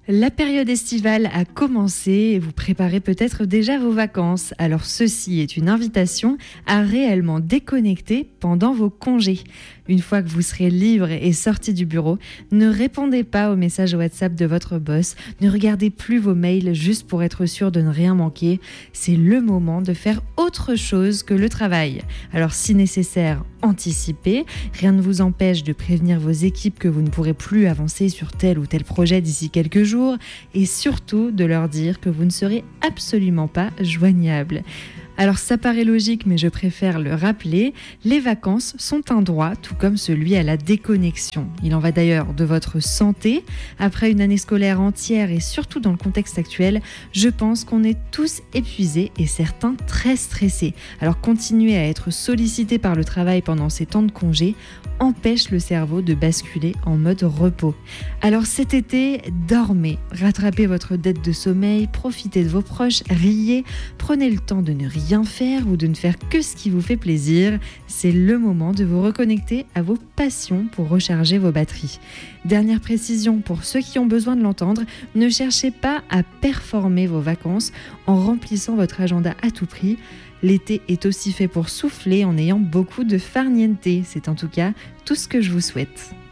La période estivale a commencé et vous préparez peut-être déjà vos vacances. Alors ceci est une invitation à réellement déconnecter pendant vos congés. Une fois que vous serez libre et sorti du bureau, ne répondez pas aux messages WhatsApp de votre boss, ne regardez plus vos mails juste pour être sûr de ne rien manquer. C'est le moment de faire autre chose que le travail. Alors si nécessaire, anticipez. Rien ne vous empêche de prévenir vos équipes que vous ne pourrez plus avancer sur tel ou tel projet d'ici quelques jours et surtout de leur dire que vous ne serez absolument pas joignable. Alors ça paraît logique, mais je préfère le rappeler, les vacances sont un droit, tout comme celui à la déconnexion. Il en va d'ailleurs de votre santé. Après une année scolaire entière et surtout dans le contexte actuel, je pense qu'on est tous épuisés et certains très stressés. Alors continuer à être sollicité par le travail pendant ces temps de congé empêche le cerveau de basculer en mode repos. Alors cet été, dormez, rattrapez votre dette de sommeil, profitez de vos proches, riez, prenez le temps de ne rien faire ou de ne faire que ce qui vous fait plaisir. C'est le moment de vous reconnecter à vos passions pour recharger vos batteries. Dernière précision pour ceux qui ont besoin de l'entendre, ne cherchez pas à performer vos vacances en remplissant votre agenda à tout prix. L'été est aussi fait pour souffler en ayant beaucoup de farniente. C'est en tout cas tout ce que je vous souhaite.